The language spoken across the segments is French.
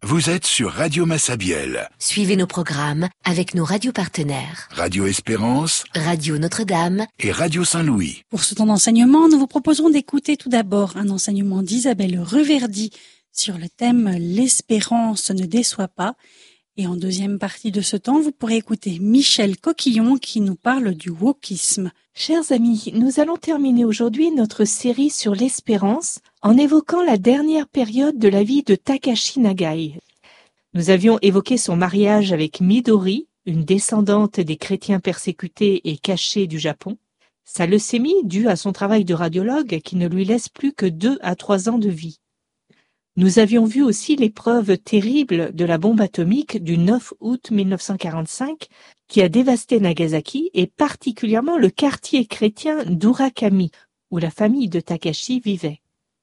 Vous êtes sur Radio Massabielle. Suivez nos programmes avec nos radios partenaires. Radio Espérance, Radio Notre-Dame et Radio Saint-Louis. Pour ce temps d'enseignement, nous vous proposerons d'écouter tout d'abord un enseignement d'Isabelle Reverdy sur le thème « L'espérance ne déçoit pas ». Et en deuxième partie de ce temps, vous pourrez écouter Michel Coquillon qui nous parle du wokisme. Chers amis, nous allons terminer aujourd'hui notre série sur l'espérance en évoquant la dernière période de la vie de Takashi Nagai. Nous avions évoqué son mariage avec Midori, une descendante des chrétiens persécutés et cachés du Japon, sa leucémie due à son travail de radiologue qui ne lui laisse plus que 2 à 3 ans de vie. Nous avions vu aussi l'épreuve terrible de la bombe atomique du 9 août 1945 qui a dévasté Nagasaki et particulièrement le quartier chrétien d'Urakami où la famille de Takashi vivait.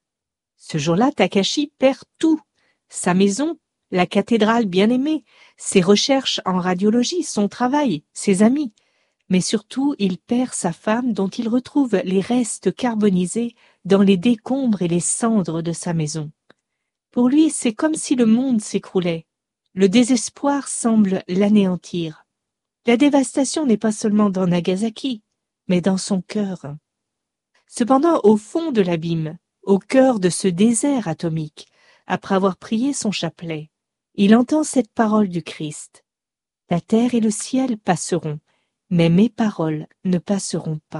Ce jour-là, Takashi perd tout, sa maison, la cathédrale bien-aimée, ses recherches en radiologie, son travail, ses amis, mais surtout il perd sa femme dont il retrouve les restes carbonisés dans les décombres et les cendres de sa maison. Pour lui, c'est comme si le monde s'écroulait. Le désespoir semble l'anéantir. La dévastation n'est pas seulement dans Nagasaki, mais dans son cœur. Cependant, au fond de l'abîme, au cœur de ce désert atomique, après avoir prié son chapelet, il entend cette parole du Christ. « La terre et le ciel passeront, mais mes paroles ne passeront pas. »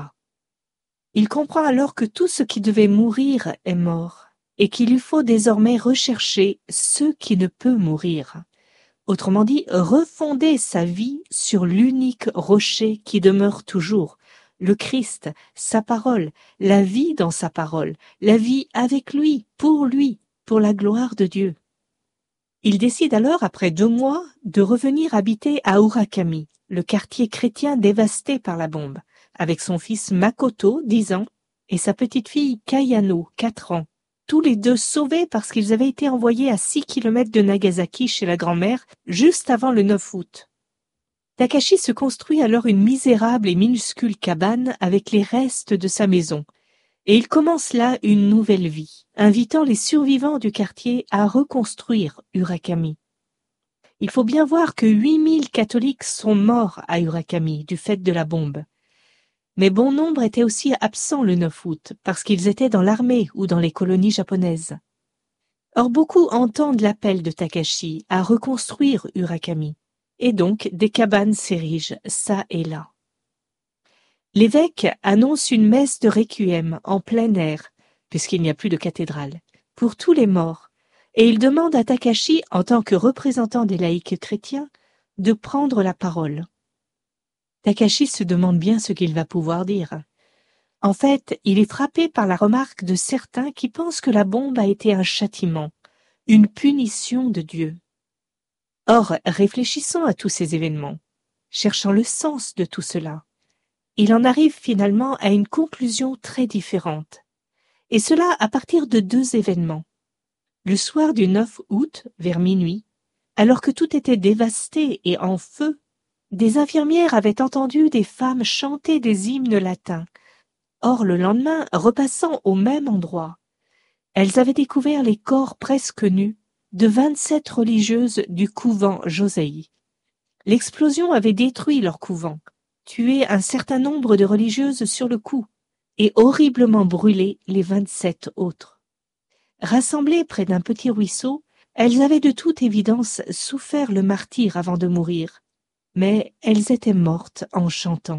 Il comprend alors que tout ce qui devait mourir est mort, et qu'il lui faut désormais rechercher ce qui ne peut mourir. Autrement dit, refonder sa vie sur l'unique rocher qui demeure toujours, le Christ, sa parole, la vie dans sa parole, la vie avec lui, pour la gloire de Dieu. Il décide alors, après 2 mois, de revenir habiter à Urakami, le quartier chrétien dévasté par la bombe, avec son fils Makoto, 10 ans, et sa petite-fille Kayano, 4 ans. Tous les 2 sauvés parce qu'ils avaient été envoyés à 6 kilomètres de Nagasaki chez la grand-mère, juste avant le 9 août. Takashi se construit alors une misérable et minuscule cabane avec les restes de sa maison, et il commence là une nouvelle vie, invitant les survivants du quartier à reconstruire Urakami. Il faut bien voir que 8000 catholiques sont morts à Urakami du fait de la bombe. Mais bon nombre étaient aussi absents le 9 août, parce qu'ils étaient dans l'armée ou dans les colonies japonaises. Or beaucoup entendent l'appel de Takashi à reconstruire Urakami, et donc des cabanes s'érigent ça et là. L'évêque annonce une messe de requiem en plein air, puisqu'il n'y a plus de cathédrale, pour tous les morts, et il demande à Takashi, en tant que représentant des laïcs chrétiens, de prendre la parole. Takashi se demande bien ce qu'il va pouvoir dire. En fait, il est frappé par la remarque de certains qui pensent que la bombe a été un châtiment, une punition de Dieu. Or, réfléchissons à tous ces événements, cherchant le sens de tout cela. Il en arrive finalement à une conclusion très différente. Et cela à partir de 2 événements. Le soir du 9 août, vers minuit, alors que tout était dévasté et en feu, des infirmières avaient entendu des femmes chanter des hymnes latins. Or, le lendemain, repassant au même endroit, elles avaient découvert les corps presque nus de 27 religieuses du couvent Josei. L'explosion avait détruit leur couvent, tué un certain nombre de religieuses sur le coup, et horriblement brûlé les 27 autres. Rassemblées près d'un petit ruisseau, elles avaient de toute évidence souffert le martyre avant de mourir. Mais elles étaient mortes en chantant.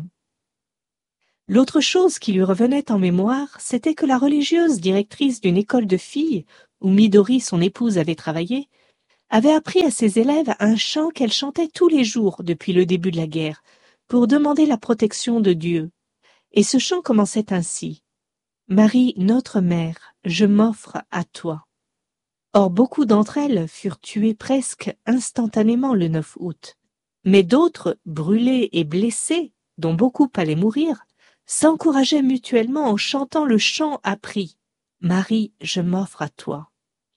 L'autre chose qui lui revenait en mémoire, c'était que la religieuse directrice d'une école de filles, où Midori, son épouse, avait travaillé, avait appris à ses élèves un chant qu'elle chantait tous les jours depuis le début de la guerre, pour demander la protection de Dieu. Et ce chant commençait ainsi. « Marie, notre mère, je m'offre à toi. » Or, beaucoup d'entre elles furent tuées presque instantanément le 9 août. Mais d'autres, brûlés et blessés, dont beaucoup allaient mourir, s'encourageaient mutuellement en chantant le chant appris « Marie, je m'offre à toi ».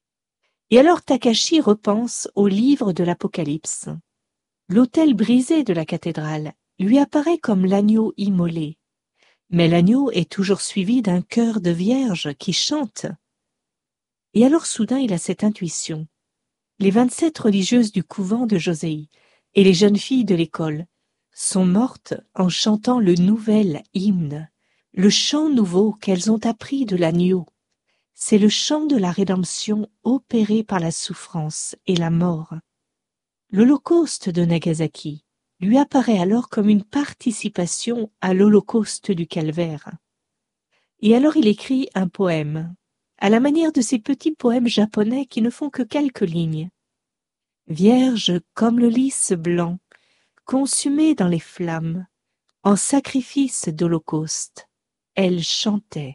Et alors Takashi repense au livre de l'Apocalypse. L'autel brisé de la cathédrale lui apparaît comme l'agneau immolé. Mais l'agneau est toujours suivi d'un chœur de vierges qui chantent. Et alors soudain il a cette intuition. Les 27 religieuses du couvent de Josei et les jeunes filles de l'école sont mortes en chantant le nouvel hymne, le chant nouveau qu'elles ont appris de l'agneau. C'est le chant de la rédemption opéré par la souffrance et la mort. L'Holocauste de Nagasaki lui apparaît alors comme une participation à l'Holocauste du Calvaire. Et alors il écrit un poème, à la manière de ces petits poèmes japonais qui ne font que quelques lignes. Vierge comme le lys blanc, consumée dans les flammes, en sacrifice d'Holocauste, elle chantait.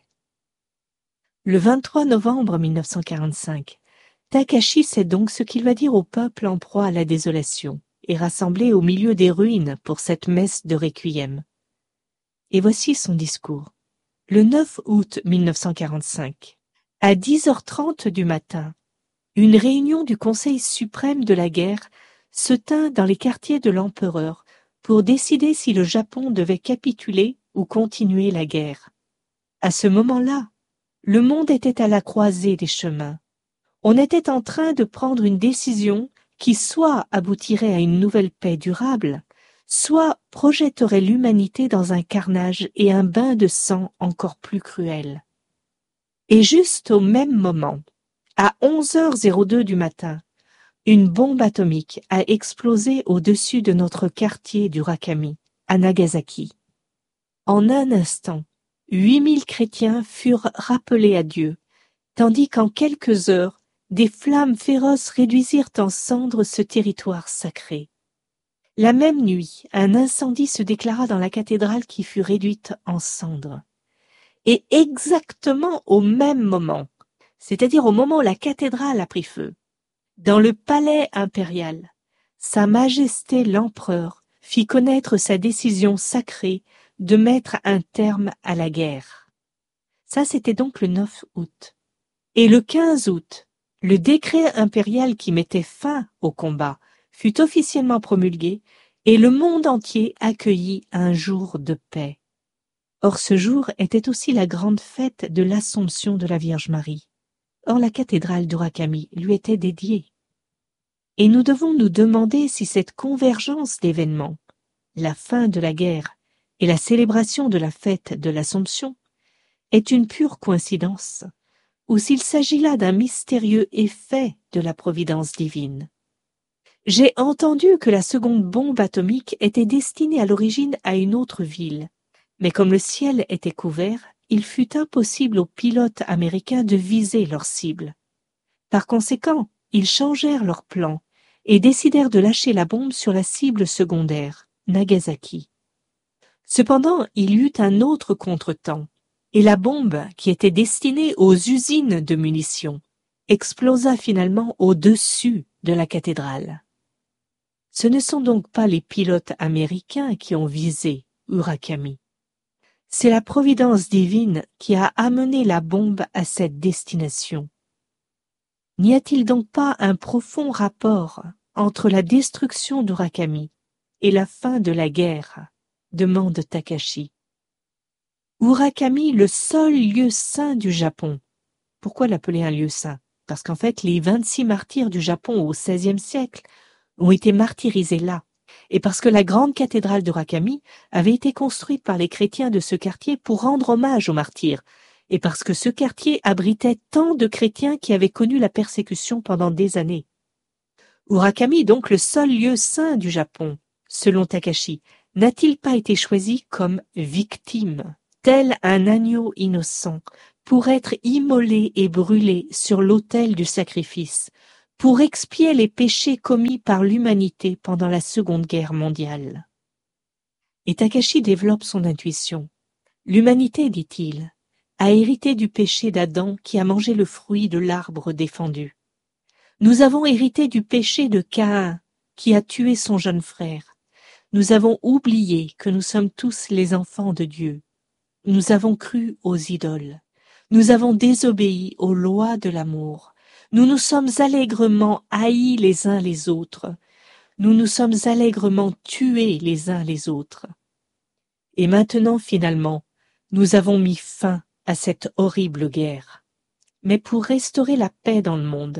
Le 23 novembre 1945, Takashi sait donc ce qu'il va dire au peuple en proie à la désolation et rassemblé au milieu des ruines pour cette messe de requiem. Et voici son discours. Le 9 août 1945, à 10h30 du matin, une réunion du Conseil suprême de la guerre se tint dans les quartiers de l'empereur pour décider si le Japon devait capituler ou continuer la guerre. À ce moment-là, le monde était à la croisée des chemins. On était en train de prendre une décision qui soit aboutirait à une nouvelle paix durable, soit projetterait l'humanité dans un carnage et un bain de sang encore plus cruel. Et juste au même moment, à 11h02 du matin, une bombe atomique a explosé au-dessus de notre quartier d'Urakami, à Nagasaki. En un instant, 8000 chrétiens furent rappelés à Dieu, tandis qu'en quelques heures, des flammes féroces réduisirent en cendres ce territoire sacré. La même nuit, un incendie se déclara dans la cathédrale qui fut réduite en cendres. Et exactement au même moment, c'est-à-dire au moment où la cathédrale a pris feu, dans le palais impérial, Sa Majesté l'Empereur fit connaître sa décision sacrée de mettre un terme à la guerre. Ça, c'était donc le 9 août. Et le 15 août, le décret impérial qui mettait fin au combat fut officiellement promulgué et le monde entier accueillit un jour de paix. Or ce jour était aussi la grande fête de l'Assomption de la Vierge Marie. Or la cathédrale d'Urakami lui était dédiée. Et nous devons nous demander si cette convergence d'événements, la fin de la guerre et la célébration de la fête de l'Assomption, est une pure coïncidence, ou s'il s'agit là d'un mystérieux effet de la providence divine. J'ai entendu que la seconde bombe atomique était destinée à l'origine à une autre ville, mais comme le ciel était couvert, il fut impossible aux pilotes américains de viser leur cible. Par conséquent, ils changèrent leur plan et décidèrent de lâcher la bombe sur la cible secondaire, Nagasaki. Cependant, il y eut un autre contretemps, et la bombe, qui était destinée aux usines de munitions, explosa finalement au-dessus de la cathédrale. Ce ne sont donc pas les pilotes américains qui ont visé Urakami. C'est la providence divine qui a amené la bombe à cette destination. N'y a-t-il donc pas un profond rapport entre la destruction d'Urakami et la fin de la guerre ? Demande Takashi. Urakami, le seul lieu saint du Japon. Pourquoi l'appeler un lieu saint? Parce qu'en fait, les 26 martyrs du Japon au XVIe siècle ont été martyrisés là, et parce que la grande cathédrale d'Urakami avait été construite par les chrétiens de ce quartier pour rendre hommage aux martyrs, et parce que ce quartier abritait tant de chrétiens qui avaient connu la persécution pendant des années. Urakami, donc le seul lieu saint du Japon, selon Takashi, n'a-t-il pas été choisi comme victime, tel un agneau innocent, pour être immolé et brûlé sur l'autel du sacrifice, pour expier les péchés commis par l'humanité pendant la Seconde Guerre mondiale. Et Takashi développe son intuition. L'humanité, dit-il, a hérité du péché d'Adam qui a mangé le fruit de l'arbre défendu. Nous avons hérité du péché de Caïn qui a tué son jeune frère. Nous avons oublié que nous sommes tous les enfants de Dieu. Nous avons cru aux idoles. Nous avons désobéi aux lois de l'amour. Nous nous sommes allègrement haïs les uns les autres. Nous nous sommes allègrement tués les uns les autres. Et maintenant, finalement, nous avons mis fin à cette horrible guerre. Mais pour restaurer la paix dans le monde,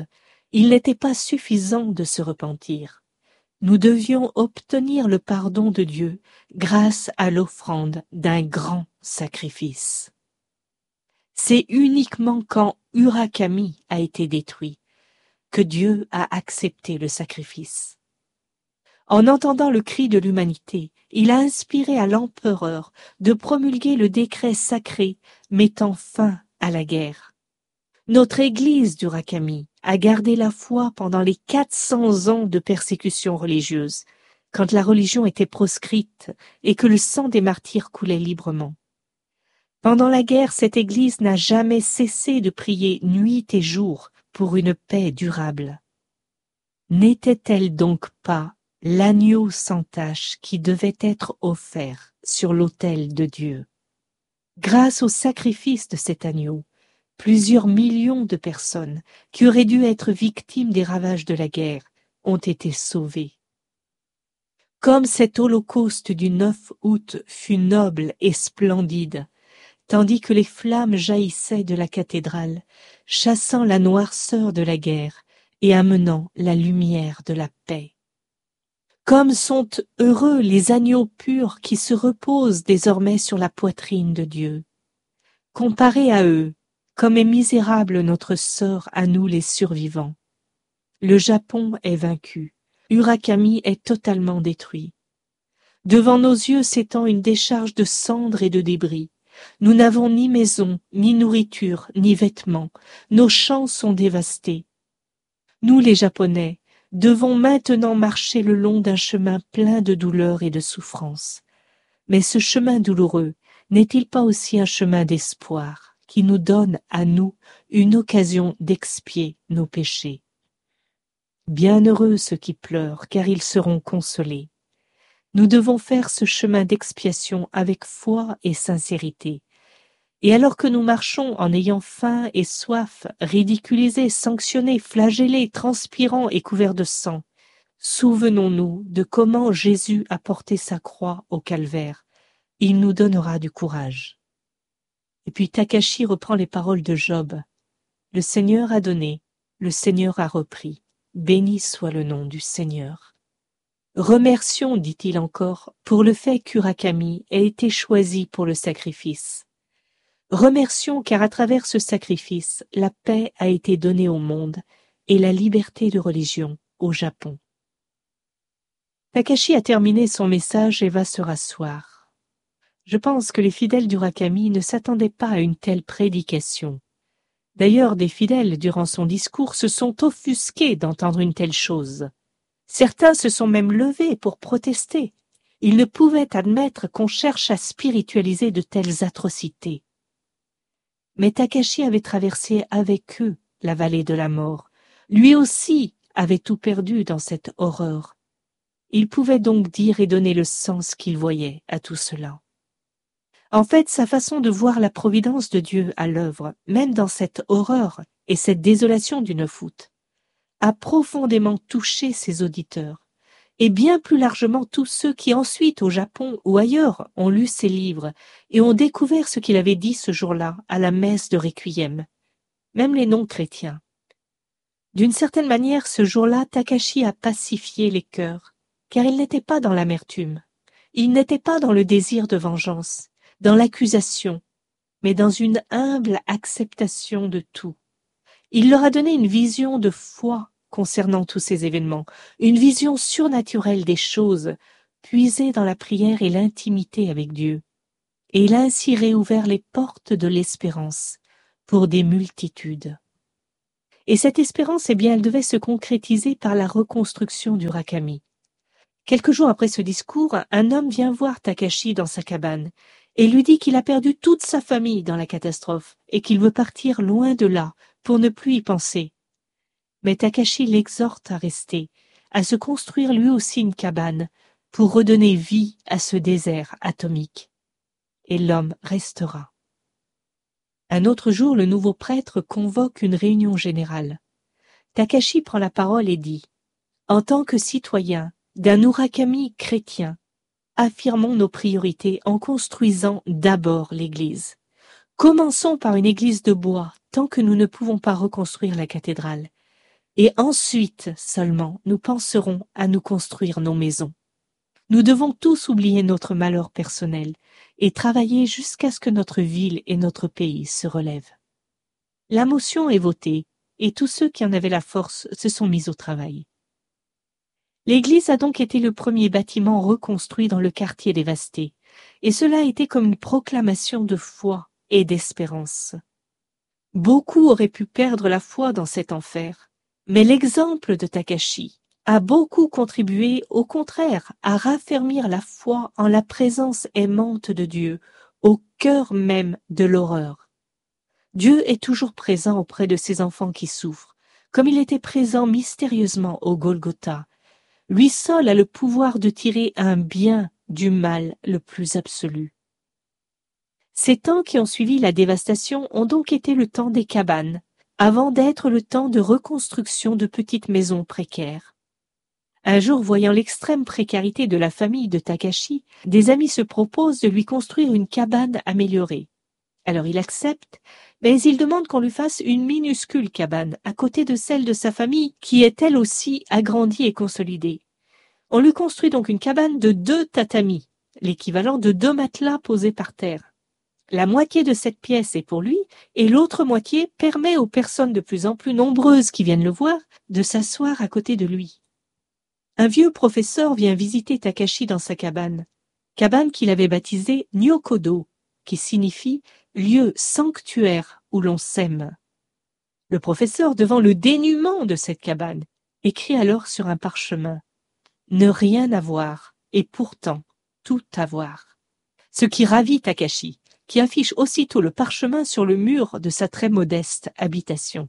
Il n'était pas suffisant de se repentir. Nous devions obtenir le pardon de Dieu grâce à l'offrande d'un grand sacrifice. C'est uniquement quand Urakami a été détruit que Dieu a accepté le sacrifice. En entendant le cri de l'humanité, il a inspiré à l'empereur de promulguer le décret sacré mettant fin à la guerre. Notre Église d'Urakami a gardé la foi pendant les 400 ans de persécution religieuse, quand la religion était proscrite et que le sang des martyrs coulait librement. Pendant la guerre, cette Église n'a jamais cessé de prier nuit et jour pour une paix durable. N'était-elle donc pas l'agneau sans tache qui devait être offert sur l'autel de Dieu? Grâce au sacrifice de cet agneau, plusieurs millions de personnes qui auraient dû être victimes des ravages de la guerre ont été sauvées. Comme cet holocauste du 9 août fut noble et splendide, tandis que les flammes jaillissaient de la cathédrale, chassant la noirceur de la guerre et amenant la lumière de la paix. Comme sont heureux les agneaux purs qui se reposent désormais sur la poitrine de Dieu. Comparé à eux, comme est misérable notre sort à nous les survivants. Le Japon est vaincu, Urakami est totalement détruit. Devant nos yeux s'étend une décharge de cendres et de débris. Nous n'avons ni maison, ni nourriture, ni vêtements. Nos champs sont dévastés. Nous, les Japonais, devons maintenant marcher le long d'un chemin plein de douleur et de souffrance. Mais ce chemin douloureux n'est-il pas aussi un chemin d'espoir qui nous donne à nous une occasion d'expier nos péchés? Bienheureux ceux qui pleurent, car ils seront consolés. Nous devons faire ce chemin d'expiation avec foi et sincérité. Et alors que nous marchons en ayant faim et soif, ridiculisés, sanctionnés, flagellés, transpirants et couverts de sang, souvenons-nous de comment Jésus a porté sa croix au calvaire. Il nous donnera du courage. Et puis Takashi reprend les paroles de Job. Le Seigneur a donné, le Seigneur a repris. Béni soit le nom du Seigneur. Remercions, dit-il encore, pour le fait qu'Urakami ait été choisi pour le sacrifice. Remercions car à travers ce sacrifice, la paix a été donnée au monde et la liberté de religion au Japon. Takashi a terminé son message et va se rasseoir. Je pense que les fidèles d'Urakami ne s'attendaient pas à une telle prédication. D'ailleurs, des fidèles, durant son discours, se sont offusqués d'entendre une telle chose. Certains se sont même levés pour protester. Ils ne pouvaient admettre qu'on cherche à spiritualiser de telles atrocités. Mais Takashi avait traversé avec eux la vallée de la mort. Lui aussi avait tout perdu dans cette horreur. Il pouvait donc dire et donner le sens qu'il voyait à tout cela. En fait, sa façon de voir la providence de Dieu à l'œuvre, même dans cette horreur et cette désolation du 9 août, a profondément touché ses auditeurs, et bien plus largement tous ceux qui ensuite, au Japon ou ailleurs, ont lu ses livres et ont découvert ce qu'il avait dit ce jour-là à la messe de Requiem, même les non-chrétiens. D'une certaine manière, ce jour-là, Takashi a pacifié les cœurs, car il n'était pas dans l'amertume, il n'était pas dans le désir de vengeance, dans l'accusation, mais dans une humble acceptation de tout. Il leur a donné une vision de foi concernant tous ces événements, une vision surnaturelle des choses, puisée dans la prière et l'intimité avec Dieu. Et il a ainsi réouvert les portes de l'espérance pour des multitudes. Et cette espérance, eh bien, elle devait se concrétiser par la reconstruction d'Urakami. Quelques jours après ce discours, un homme vient voir Takashi dans sa cabane et lui dit qu'il a perdu toute sa famille dans la catastrophe et qu'il veut partir loin de là pour ne plus y penser. Mais Takashi l'exhorte à rester, à se construire lui aussi une cabane pour redonner vie à ce désert atomique. Et l'homme restera. Un autre jour, le nouveau prêtre convoque une réunion générale. Takashi prend la parole et dit « En tant que citoyen d'un Urakami chrétien, affirmons nos priorités en construisant d'abord l'Église. Commençons par une église de bois tant que nous ne pouvons pas reconstruire la cathédrale. Et ensuite seulement nous penserons à nous construire nos maisons. Nous devons tous oublier notre malheur personnel et travailler jusqu'à ce que notre ville et notre pays se relèvent. La motion est votée et tous ceux qui en avaient la force se sont mis au travail. L'église a donc été le premier bâtiment reconstruit dans le quartier dévasté, et cela a été comme une proclamation de foi et d'espérance. Beaucoup auraient pu perdre la foi dans cet enfer, mais l'exemple de Takashi a beaucoup contribué, au contraire, à raffermir la foi en la présence aimante de Dieu, au cœur même de l'horreur. Dieu est toujours présent auprès de ses enfants qui souffrent, comme il était présent mystérieusement au Golgotha. Lui seul a le pouvoir de tirer un bien du mal le plus absolu. Ces temps qui ont suivi la dévastation ont donc été le temps des cabanes, avant d'être le temps de reconstruction de petites maisons précaires. Un jour, voyant l'extrême précarité de la famille de Takashi, des amis se proposent de lui construire une cabane améliorée. Alors il accepte, mais il demande qu'on lui fasse une minuscule cabane à côté de celle de sa famille qui est elle aussi agrandie et consolidée. On lui construit donc une cabane de 2 tatamis, l'équivalent de 2 matelas posés par terre. La moitié de cette pièce est pour lui et l'autre moitié permet aux personnes de plus en plus nombreuses qui viennent le voir de s'asseoir à côté de lui. Un vieux professeur vient visiter Takashi dans sa cabane qu'il avait baptisée Nyokodo, qui signifie lieu sanctuaire où l'on s'aime. Le professeur, devant le dénuement de cette cabane, écrit alors sur un parchemin « Ne rien avoir et pourtant tout avoir », ce qui ravit Takashi, qui affiche aussitôt le parchemin sur le mur de sa très modeste habitation.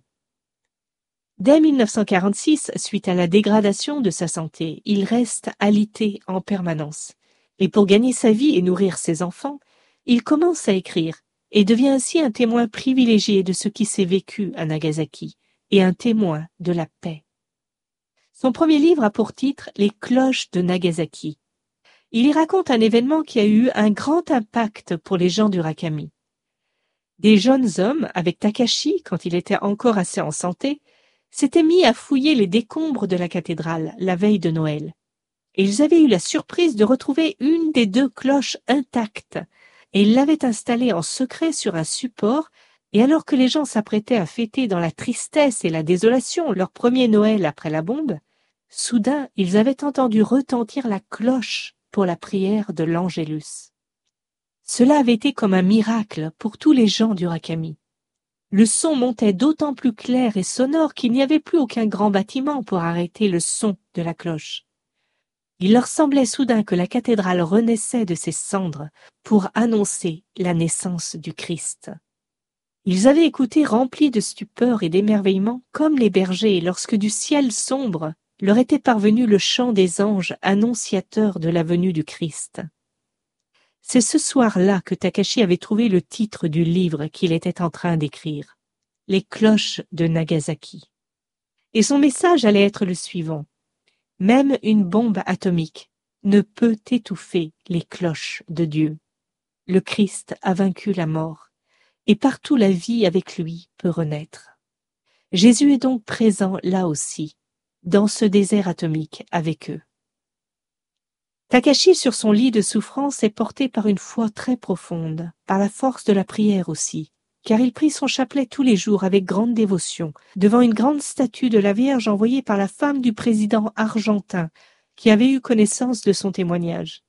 Dès 1946, suite à la dégradation de sa santé, il reste alité en permanence. Et pour gagner sa vie et nourrir ses enfants, il commence à écrire et devient ainsi un témoin privilégié de ce qui s'est vécu à Nagasaki et un témoin de la paix. Son premier livre a pour titre « Les cloches de Nagasaki ». Il y raconte un événement qui a eu un grand impact pour les gens d'Urakami. Des jeunes hommes, avec Takashi, quand il était encore assez en santé, s'étaient mis à fouiller les décombres de la cathédrale la veille de Noël. Et ils avaient eu la surprise de retrouver une des 2 cloches intactes, et ils l'avaient installée en secret sur un support, et alors que les gens s'apprêtaient à fêter dans la tristesse et la désolation leur premier Noël après la bombe, soudain ils avaient entendu retentir la cloche pour la prière de l'Angélus. Cela avait été comme un miracle pour tous les gens d'Urakami. Le son montait d'autant plus clair et sonore qu'il n'y avait plus aucun grand bâtiment pour arrêter le son de la cloche. Il leur semblait soudain que la cathédrale renaissait de ses cendres pour annoncer la naissance du Christ. Ils avaient écouté remplis de stupeur et d'émerveillement comme les bergers lorsque du ciel sombre leur était parvenu le chant des anges annonciateurs de la venue du Christ. C'est ce soir-là que Takashi avait trouvé le titre du livre qu'il était en train d'écrire, « Les cloches de Nagasaki ». Et son message allait être le suivant. Même une bombe atomique ne peut étouffer les cloches de Dieu. Le Christ a vaincu la mort, et partout la vie avec lui peut renaître. Jésus est donc présent là aussi, dans ce désert atomique avec eux. Takashi, sur son lit de souffrance, est porté par une foi très profonde, par la force de la prière aussi, car il prie son chapelet tous les jours avec grande dévotion, devant une grande statue de la Vierge envoyée par la femme du président argentin, qui avait eu connaissance de son témoignage.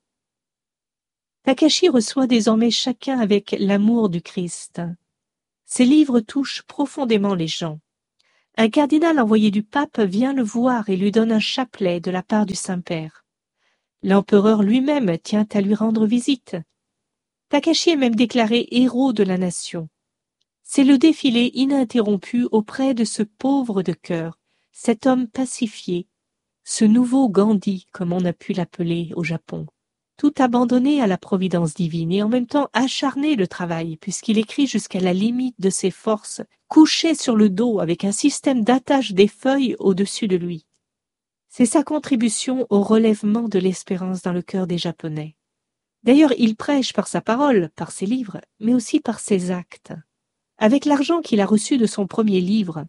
Takashi reçoit désormais chacun avec l'amour du Christ. Ses livres touchent profondément les gens. Un cardinal envoyé du pape vient le voir et lui donne un chapelet de la part du Saint-Père. L'empereur lui-même tient à lui rendre visite. Takashi est même déclaré héros de la nation. C'est le défilé ininterrompu auprès de ce pauvre de cœur, cet homme pacifié, ce nouveau Gandhi, comme on a pu l'appeler au Japon, tout abandonné à la providence divine et en même temps acharné de travail, puisqu'il écrit jusqu'à la limite de ses forces, couché sur le dos avec un système d'attache des feuilles au-dessus de lui. C'est sa contribution au relèvement de l'espérance dans le cœur des Japonais. D'ailleurs, il prêche par sa parole, par ses livres, mais aussi par ses actes. Avec l'argent qu'il a reçu de son premier livre,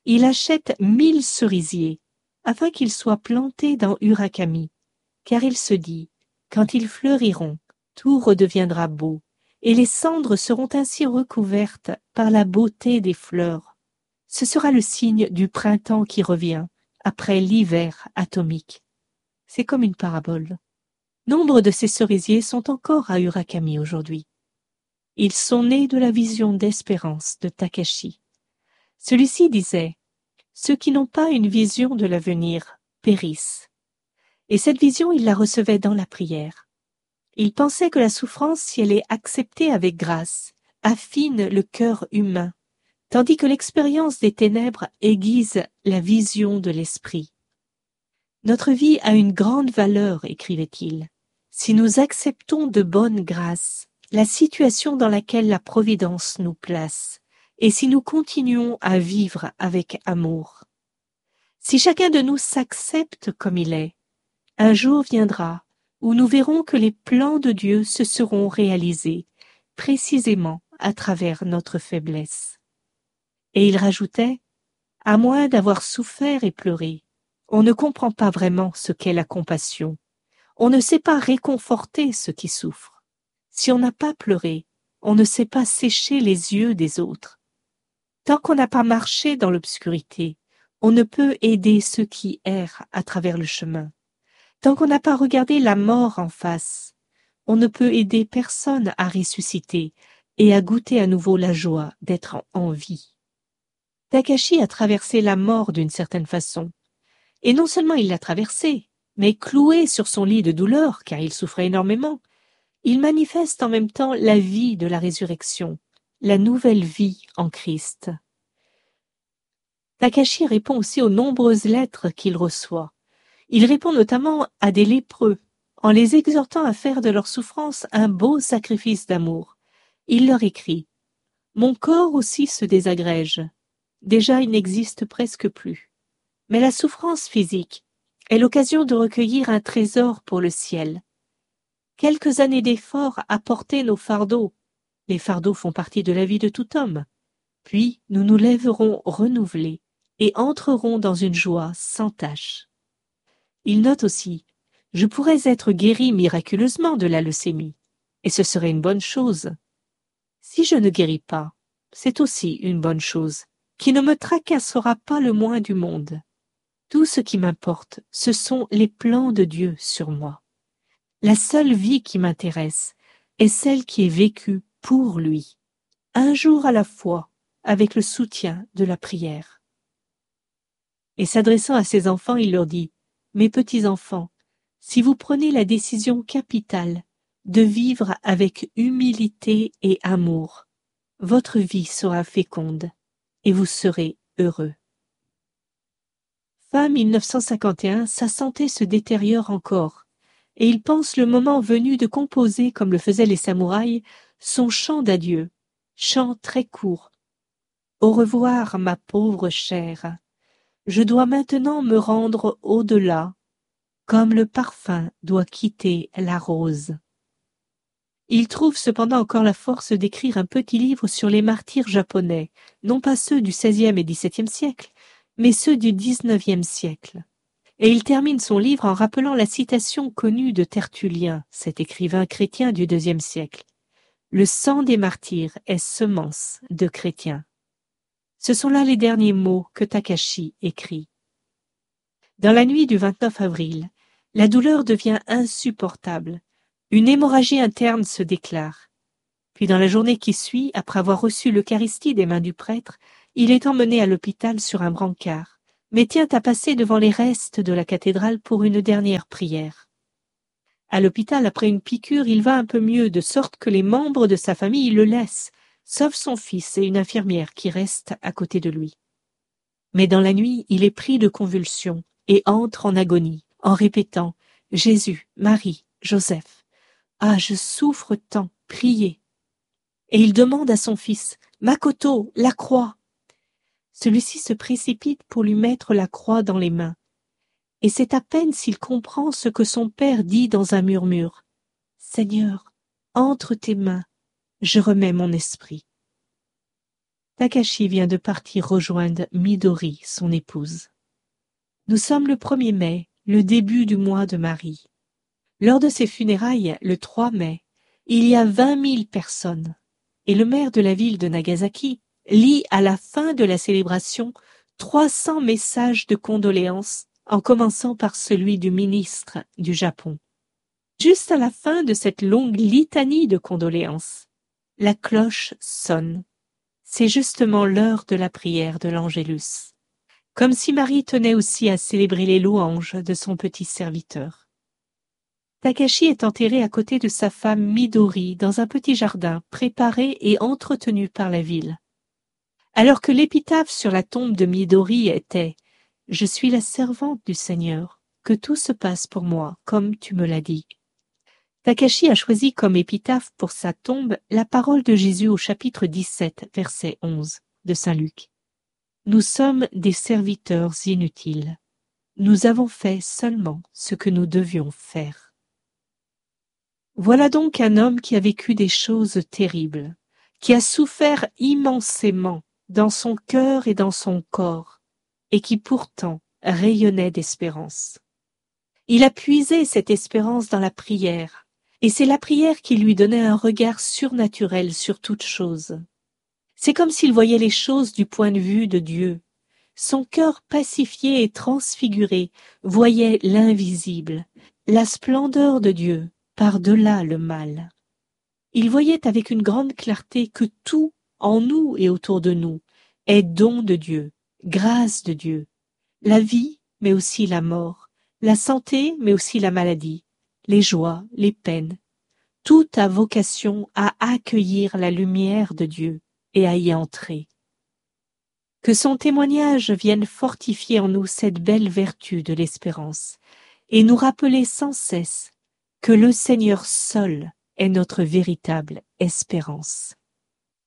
il achète 1000 cerisiers, afin qu'ils soient plantés dans Urakami, car il se dit, quand ils fleuriront, tout redeviendra beau, et les cendres seront ainsi recouvertes par la beauté des fleurs. Ce sera le signe du printemps qui revient, après l'hiver atomique. C'est comme une parabole. Nombre de ces cerisiers sont encore à Urakami aujourd'hui. Ils sont nés de la vision d'espérance de Takashi. Celui-ci disait « Ceux qui n'ont pas une vision de l'avenir périssent ». Et cette vision, il la recevait dans la prière. Il pensait que la souffrance, si elle est acceptée avec grâce, affine le cœur humain, tandis que l'expérience des ténèbres aiguise la vision de l'esprit. Notre vie a une grande valeur, écrivait-il, si nous acceptons de bonne grâce la situation dans laquelle la Providence nous place, et si nous continuons à vivre avec amour. Si chacun de nous s'accepte comme il est, un jour viendra où nous verrons que les plans de Dieu se seront réalisés, précisément à travers notre faiblesse. Et il rajoutait, à moins d'avoir souffert et pleuré, on ne comprend pas vraiment ce qu'est la compassion. On ne sait pas réconforter ceux qui souffrent. Si on n'a pas pleuré, on ne sait pas sécher les yeux des autres. Tant qu'on n'a pas marché dans l'obscurité, on ne peut aider ceux qui errent à travers le chemin. Tant qu'on n'a pas regardé la mort en face, on ne peut aider personne à ressusciter et à goûter à nouveau la joie d'être en vie. Takashi a traversé la mort d'une certaine façon. Et non seulement il l'a traversée, mais cloué sur son lit de douleur, car il souffrait énormément, il manifeste en même temps la vie de la résurrection, la nouvelle vie en Christ. Takashi répond aussi aux nombreuses lettres qu'il reçoit. Il répond notamment à des lépreux, en les exhortant à faire de leur souffrance un beau sacrifice d'amour. Il leur écrit « Mon corps aussi se désagrège. Déjà il n'existe presque plus. Mais la souffrance physique est l'occasion de recueillir un trésor pour le ciel. Quelques années d'efforts à porter nos fardeaux. Les fardeaux font partie de la vie de tout homme. Puis nous nous lèverons renouvelés et entrerons dans une joie sans tache. » Il note aussi « Je pourrais être guéri miraculeusement de la leucémie, et ce serait une bonne chose. Si je ne guéris pas, c'est aussi une bonne chose, qui ne me tracassera pas le moins du monde. Tout ce qui m'importe, ce sont les plans de Dieu sur moi. La seule vie qui m'intéresse est celle qui est vécue pour lui, un jour à la fois, avec le soutien de la prière. » Et s'adressant à ses enfants, il leur dit « Mes petits enfants, si vous prenez la décision capitale de vivre avec humilité et amour, votre vie sera féconde et vous serez heureux. » Fin 1951, sa santé se détériore encore, et il pense le moment venu de composer, comme le faisaient les samouraïs, son chant d'adieu, chant très court. « Au revoir, ma pauvre chère. Je dois maintenant me rendre au-delà, comme le parfum doit quitter la rose. » Il trouve cependant encore la force d'écrire un petit livre sur les martyrs japonais, non pas ceux du XVIe et XVIIe siècle, mais ceux du XIXe siècle. Et il termine son livre en rappelant la citation connue de Tertullien, cet écrivain chrétien du IIe siècle. « Le sang des martyrs est semence de chrétiens. » Ce sont là les derniers mots que Takashi écrit. Dans la nuit du 29 avril, la douleur devient insupportable. Une hémorragie interne se déclare. Puis dans la journée qui suit, après avoir reçu l'Eucharistie des mains du prêtre, il est emmené à l'hôpital sur un brancard, mais tient à passer devant les restes de la cathédrale pour une dernière prière. À l'hôpital, après une piqûre, il va un peu mieux, de sorte que les membres de sa famille le laissent, sauf son fils et une infirmière qui restent à côté de lui. Mais dans la nuit, il est pris de convulsions et entre en agonie, en répétant « Jésus, Marie, Joseph, ah, je souffre tant, priez !» Et il demande à son fils « Makoto, la croix !» Celui-ci se précipite pour lui mettre la croix dans les mains. Et c'est à peine s'il comprend ce que son père dit dans un murmure. « Seigneur, entre tes mains, je remets mon esprit. » Takashi vient de partir rejoindre Midori, son épouse. Nous sommes le 1er mai, le début du mois de Marie. Lors de ses funérailles, le 3 mai, il y a 20 000 personnes, et le maire de la ville de Nagasaki lit à la fin de la célébration 300 messages de condoléances, en commençant par celui du ministre du Japon. Juste à la fin de cette longue litanie de condoléances, la cloche sonne. C'est justement l'heure de la prière de l'Angélus, comme si Marie tenait aussi à célébrer les louanges de son petit serviteur. Takashi est enterré à côté de sa femme Midori dans un petit jardin préparé et entretenu par la ville. Alors que l'épitaphe sur la tombe de Midori était « Je suis la servante du Seigneur, que tout se passe pour moi, comme tu me l'as dit ». Takashi a choisi comme épitaphe pour sa tombe la parole de Jésus au chapitre 17, verset 11 de Saint Luc. « Nous sommes des serviteurs inutiles. Nous avons fait seulement ce que nous devions faire. » Voilà donc un homme qui a vécu des choses terribles, qui a souffert immensément dans son cœur et dans son corps, et qui pourtant rayonnait d'espérance. Il a puisé cette espérance dans la prière, et c'est la prière qui lui donnait un regard surnaturel sur toute chose. C'est comme s'il voyait les choses du point de vue de Dieu. Son cœur pacifié et transfiguré voyait l'invisible, la splendeur de Dieu par-delà le mal. Il voyait avec une grande clarté que tout, en nous et autour de nous, est don de Dieu, grâce de Dieu, la vie, mais aussi la mort, la santé, mais aussi la maladie, les joies, les peines. Tout a vocation à accueillir la lumière de Dieu et à y entrer. Que son témoignage vienne fortifier en nous cette belle vertu de l'espérance et nous rappeler sans cesse que le Seigneur seul est notre véritable espérance.